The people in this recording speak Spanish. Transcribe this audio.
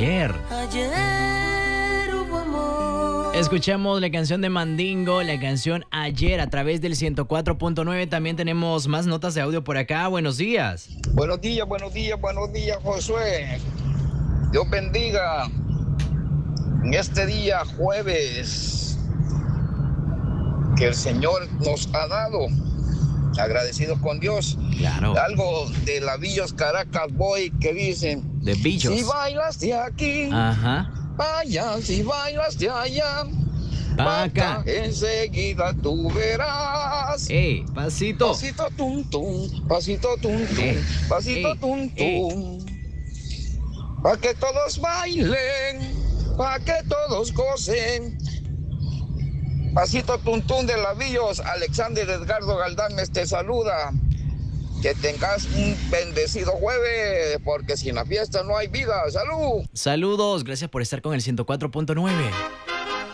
Ayer. Ayer hubo amor. Escuchamos la canción de Mandingo, la canción Ayer a través del 104.9. También tenemos más notas de audio por acá. Buenos días. Buenos días, Josué. Dios bendiga en este día jueves que el Señor nos ha dado. Agradecidos con Dios. Claro. Algo de la Villos Caracas Boy que dicen: De Villos. si bailas de aquí, Ajá. vaya, si bailas de allá, Pa' acá. enseguida tú verás. Pasito. Pasito tum tum, pasito tum tum, pasito tum tum. Pa' que todos bailen, pa' que todos gocen. Pasito tum tum de Lavillos. Alexander Edgardo Galdames te saluda. Que tengas un bendecido jueves, porque sin la fiesta no hay vida. ¡Salud! Saludos, gracias por estar con el 104.9.